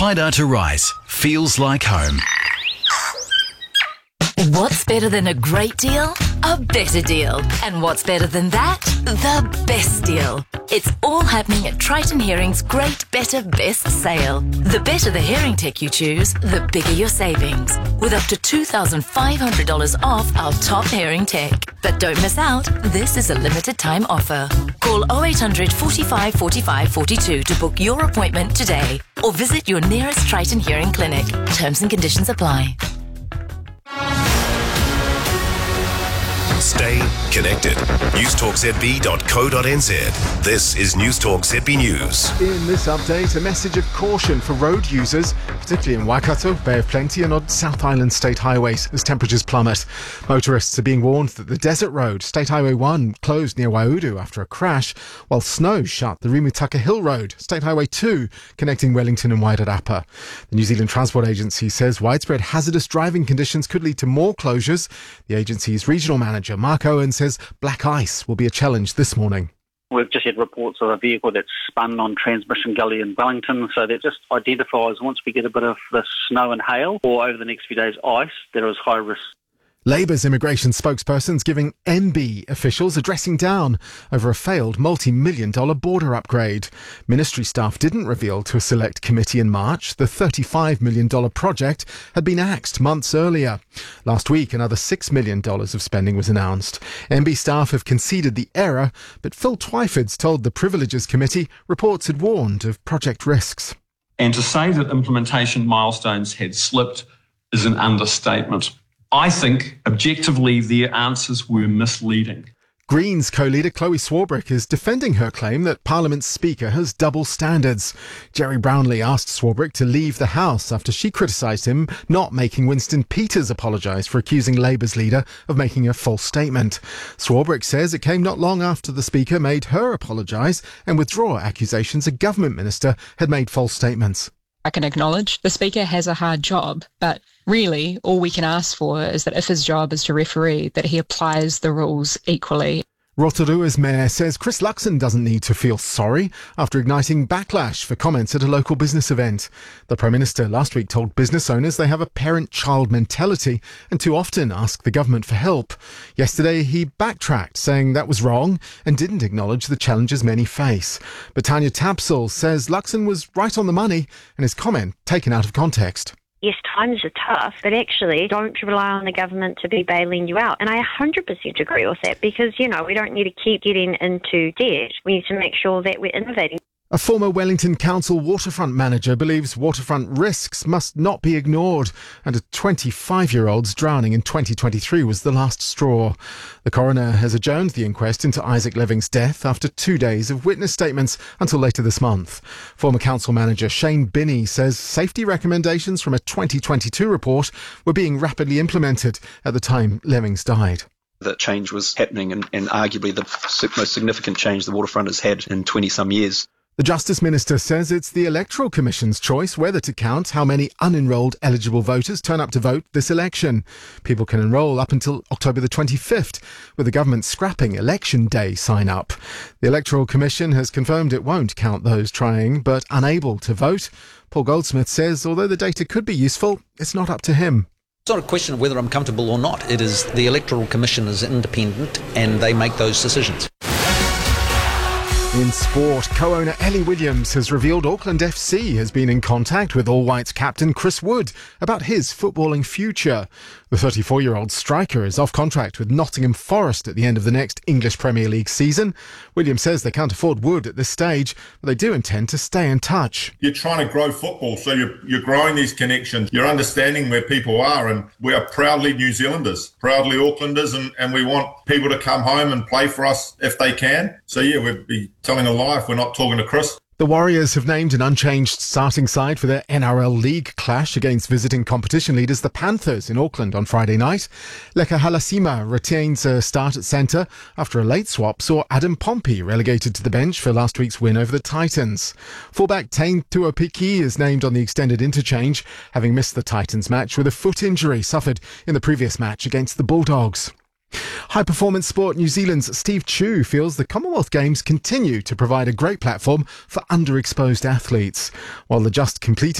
Haidata Rice feels like home. What's better than a great deal? A better deal. And what's better than that? The best deal. It's all happening at Triton Hearing's Great Better Best sale. The better the hearing tech you choose, the bigger your savings. With up to $2,500 off our top hearing tech. But don't miss out, this is a limited time offer. Call 0800 45 45 42 to book your appointment today. Or visit your nearest Triton Hearing clinic. Terms and conditions apply. Stay connected. newstalkzb.co.nz. This is Newstalk ZB News. In this update, a message of caution for road users, particularly in Waikato, Bay of Plenty and on South Island state highways as temperatures plummet. Motorists are being warned that the Desert Road, State Highway 1, closed near Waiudu after a crash, while snow shut the Rimutaka Hill Road, State Highway 2, connecting Wellington and Wairarapa. The New Zealand Transport Agency says widespread hazardous driving conditions could lead to more closures. The agency's regional manager, Mark Owen, says black ice will be a challenge this morning. We've just had reports of a vehicle that's spun on Transmission Gully in Wellington, so that just identifies once we get a bit of the snow and hail, or over the next few days ice, there is high risk. Labour's immigration spokesperson's giving MB officials a dressing down over a failed multi-million-dollar border upgrade. Ministry staff didn't reveal to a select committee in March the $35 million project had been axed months earlier. Last week, another $6 million of spending was announced. MB staff have conceded the error, but Phil Twyford's told the Privileges Committee reports had warned of project risks. And to say that implementation milestones had slipped is an understatement. I think, objectively, their answers were misleading. Greens co-leader Chloe Swarbrick is defending her claim that Parliament's Speaker has double standards. Jerry Brownlee asked Swarbrick to leave the House after she criticised him not making Winston Peters apologise for accusing Labour's leader of making a false statement. Swarbrick says it came not long after the Speaker made her apologise and withdraw accusations a government minister had made false statements. I can acknowledge the Speaker has a hard job, but really all we can ask for is that if his job is to referee, that he applies the rules equally. Rotorua's mayor says Chris Luxon doesn't need to feel sorry after igniting backlash for comments at a local business event. The Prime Minister last week told business owners they have a parent-child mentality and too often ask the government for help. Yesterday he backtracked, saying that was wrong and didn't acknowledge the challenges many face. But Tanya Tapsell says Luxon was right on the money and his comment taken out of context. Yes, times are tough, but actually don't rely on the government to be bailing you out. And I 100% agree with that because, we don't need to keep getting into debt. We need to make sure that we're innovating. A former Wellington Council waterfront manager believes waterfront risks must not be ignored, and a 25-year-old's drowning in 2023 was the last straw. The coroner has adjourned the inquest into Isaac Leving's death after 2 days of witness statements until later this month. Former council manager Shane Binney says safety recommendations from a 2022 report were being rapidly implemented at the time Levings died. That change was happening and arguably the most significant change the waterfront has had in 20-some years. The Justice Minister says it's the Electoral Commission's choice whether to count how many unenrolled eligible voters turn up to vote this election. People can enrol up until October the 25th, with the government scrapping Election Day sign-up. The Electoral Commission has confirmed it won't count those trying but unable to vote. Paul Goldsmith says although the data could be useful, it's not up to him. It's not a question of whether I'm comfortable or not. It is the Electoral Commission is independent and they make those decisions. In sport, co-owner Ellie Williams has revealed Auckland FC has been in contact with All Whites captain Chris Wood about his footballing future. The 34-year-old striker is off contract with Nottingham Forest at the end of the next English Premier League season. Williams says they can't afford Wood at this stage, but they do intend to stay in touch. You're trying to grow football, so you're growing these connections. You're understanding where people are, and we are proudly New Zealanders, proudly Aucklanders, and we want people to come home and play for us if they can. So yeah, we'd be telling a lie if we're not talking to Chris. The Warriors have named an unchanged starting side for their NRL League clash against visiting competition leaders the Panthers in Auckland on Friday night. Leka Halasima retains a start at centre after a late swap saw Adam Pompey relegated to the bench for last week's win over the Titans. Fullback Tain Tuapiki is named on the extended interchange, having missed the Titans match with a foot injury suffered in the previous match against the Bulldogs. High Performance Sport New Zealand's Steve Chu feels the Commonwealth Games continue to provide a great platform for underexposed athletes. While the just completed